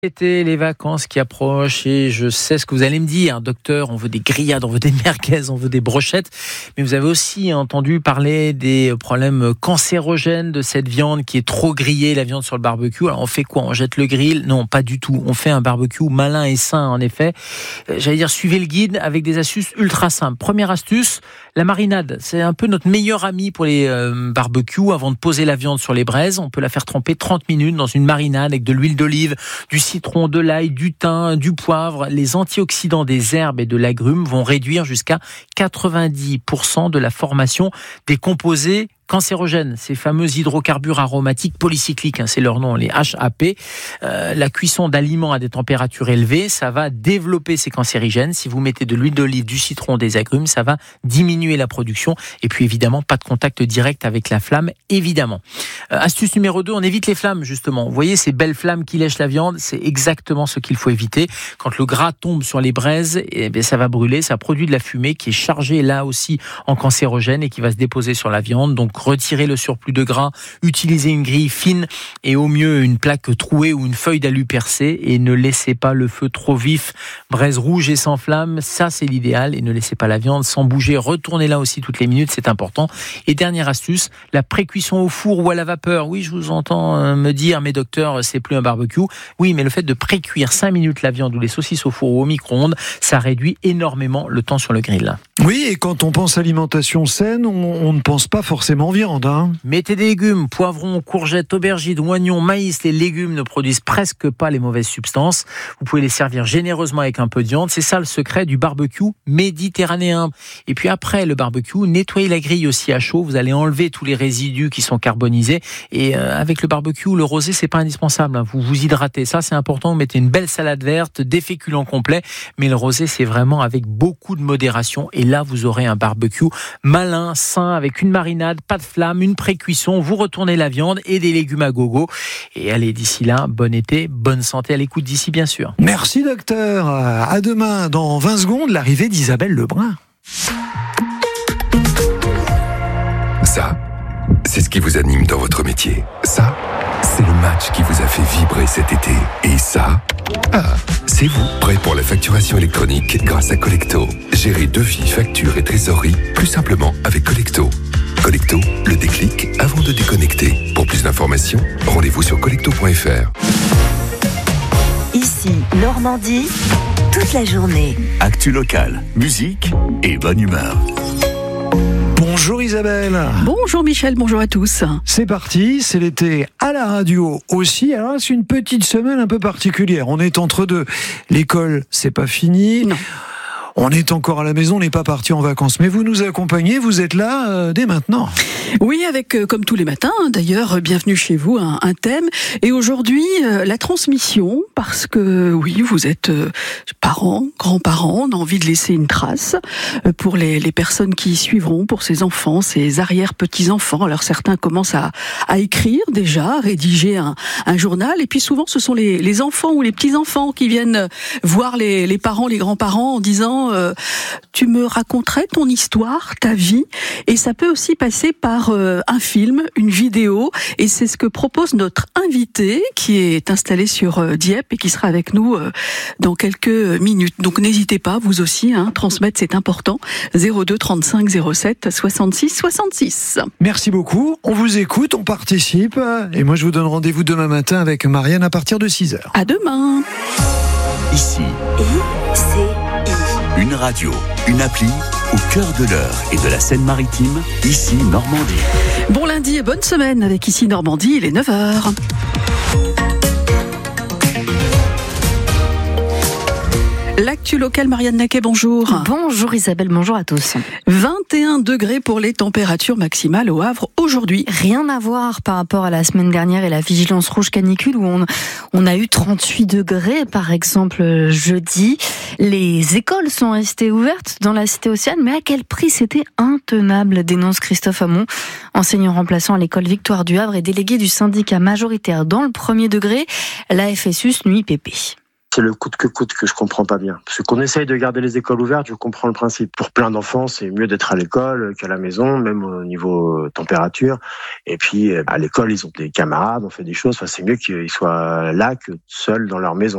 C'était les vacances qui approchent et je sais ce que vous allez me dire, docteur, on veut des grillades, on veut des merguez, on veut des brochettes, mais vous avez aussi entendu parler des problèmes cancérogènes de cette viande qui est trop grillée, la viande sur le barbecue. Alors on fait quoi? On jette le grill? Non, pas du tout. On fait un barbecue malin et sain en effet. J'allais dire, suivez le guide avec des astuces ultra simples. Première astuce, la marinade. C'est un peu notre meilleur ami pour les barbecues. Avant de poser la viande sur les braises, on peut la faire tremper 30 minutes dans une marinade avec de l'huile d'olive, du citron, de l'ail, du thym, du poivre. Les antioxydants des herbes et de l'agrumes vont réduire jusqu'à 90% de la formation des composés cancérogènes, ces fameux hydrocarbures aromatiques polycycliques, c'est leur nom, les HAP. La cuisson d'aliments à des températures élevées, ça va développer ces cancérigènes. Si vous mettez de l'huile d'olive, du citron, des agrumes, ça va diminuer la production. Et puis évidemment, pas de contact direct avec la flamme, évidemment. Astuce numéro 2, on évite les flammes, justement. Vous voyez ces belles flammes qui lèchent la viande, c'est exactement ce qu'il faut éviter. Quand le gras tombe sur les braises, ça va brûler, ça produit de la fumée qui est chargée là aussi en cancérogène et qui va se déposer sur la viande. Donc retirez le surplus de gras, utilisez une grille fine et au mieux une plaque trouée ou une feuille d'alu percée et ne laissez pas le feu trop vif. Braise rouge et sans flamme, ça c'est l'idéal, et ne laissez pas la viande sans bouger. Retournez-la aussi toutes les minutes, c'est important. Et dernière astuce, la pré-cuisson au four ou à la vapeur. Oui, je vous entends me dire, mais docteur, c'est plus un barbecue. Oui, mais le fait de pré-cuire 5 minutes la viande ou les saucisses au four ou au micro-ondes, ça réduit énormément le temps sur le grill. Oui, et quand on pense alimentation saine, on ne pense pas forcément viande. Mettez des légumes, poivrons, courgettes, aubergines, oignons, maïs. Les légumes ne produisent presque pas les mauvaises substances. Vous pouvez les servir généreusement avec un peu de viande. C'est ça le secret du barbecue méditerranéen. Et puis après le barbecue, nettoyez la grille aussi à chaud. Vous allez enlever tous les résidus qui sont carbonisés. Et avec le barbecue, le rosé, c'est pas indispensable. Vous vous hydratez. Ça, c'est important. Vous mettez une belle salade verte, des féculents complets. Mais le rosé, c'est vraiment avec beaucoup de modération. Et là, vous aurez un barbecue malin, sain, avec une marinade, pas de flamme, une pré-cuisson, vous retournez la viande et des légumes à gogo. Et allez, d'ici là, bon été, bonne santé à l'écoute d'ici, bien sûr. Merci docteur. À demain, dans 20 secondes, l'arrivée d'Isabelle Lebrun. Ça, c'est ce qui vous anime dans votre métier. Ça, c'est le match qui vous a fait vibrer cet été. Et ça, c'est vous, prêt pour la facturation électronique grâce à Collecto. Gérez devis, factures et trésorerie plus simplement avec Collecto. Collecto, le déclic avant de déconnecter. Pour plus d'informations, rendez-vous sur collecto.fr. Ici, Normandie, toute la journée. Actu locale, musique et bonne humeur. Bonjour Isabelle. Bonjour Michel, bonjour à tous. C'est parti, c'est l'été à la radio aussi. Alors c'est une petite semaine un peu particulière. On est entre deux. L'école, c'est pas fini. Non. On est encore à la maison, on n'est pas parti en vacances. Mais vous nous accompagnez, vous êtes là dès maintenant. Oui, avec, comme tous les matins, d'ailleurs, bienvenue chez vous, un thème. Et aujourd'hui, la transmission, parce que oui, vous êtes parents, grands-parents, on a envie de laisser une trace pour les personnes qui suivront, pour ces enfants, ces arrière-petits-enfants. Alors certains commencent à écrire déjà, à rédiger un journal. Et puis souvent, ce sont les enfants ou les petits-enfants qui viennent voir les parents, les grands-parents en disant tu me raconterais ton histoire, ta vie, et ça peut aussi passer par un film, une vidéo, et c'est ce que propose notre invité qui est installé sur Dieppe et qui sera avec nous dans quelques minutes. Donc n'hésitez pas, vous aussi, transmettre, c'est important. 02 35 07 66 66. Merci beaucoup, on vous écoute, on participe, et moi je vous donne rendez-vous demain matin avec Marianne à partir de 6h. À demain. Ici, une radio, une appli au cœur de l'heure et de la Seine-Maritime, ici Normandie. Bon lundi et bonne semaine avec Ici Normandie, il est 9h. L'actu locale, Marianne Naquet, bonjour. Bonjour Isabelle, bonjour à tous. 21 degrés pour les températures maximales au Havre aujourd'hui. Rien à voir par rapport à la semaine dernière et la vigilance rouge canicule où on a eu 38 degrés par exemple jeudi. Les écoles sont restées ouvertes dans la cité Océane, mais à quel prix? C'était intenable, dénonce Christophe Hamon, enseignant remplaçant à l'école Victoire du Havre et délégué du syndicat majoritaire dans le premier degré, la FSUS Nuit Pépé. C'est le coûte que je comprends pas bien. Parce qu'on essaye de garder les écoles ouvertes, je comprends le principe. Pour plein d'enfants, c'est mieux d'être à l'école qu'à la maison, même au niveau température. Et puis, à l'école, ils ont des camarades, on fait des choses. Enfin, c'est mieux qu'ils soient là que seuls dans leur maison.